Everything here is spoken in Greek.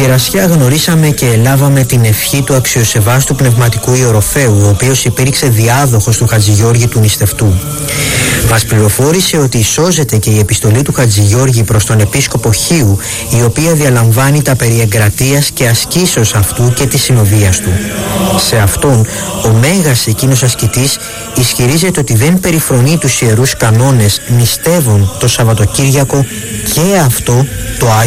Γερασιά γνωρίσαμε και ελάβαμε την ευχή του αξιοσεβάστου πνευματικού Ιεροφέου, ο οποίος υπήρξε διάδοχος του Χατζηγιώργη του Νηστευτού. Μας πληροφόρησε ότι σώζεται και η επιστολή του Χατζηγιώργη προς τον επίσκοπο Χίου, η οποία διαλαμβάνει τα περί εγκρατείας και ασκήσεως αυτού και της συνοδείας του. Σε αυτόν, ο μέγας εκείνος ασκητής ισχυρίζεται ότι δεν περιφρονεί τους ιερούς κανόνες νηστεύων το Σαββατοκύριακο και αυτό το